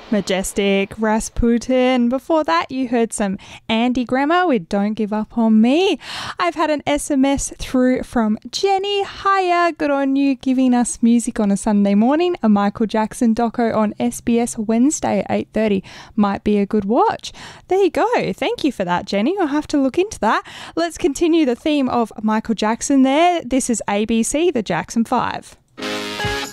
Majestic, Rasputin. Before that, you heard some Andy Grammer with Don't Give Up on Me. I've had an SMS through from Jenny. Hiya, good on you, giving us music on a Sunday morning. A Michael Jackson doco on SBS Wednesday at 8:30 might be a good watch. There you go. Thank you for that, Jenny. I'll have to look into that. Let's continue the theme of Michael Jackson there. This is ABC, the Jackson 5.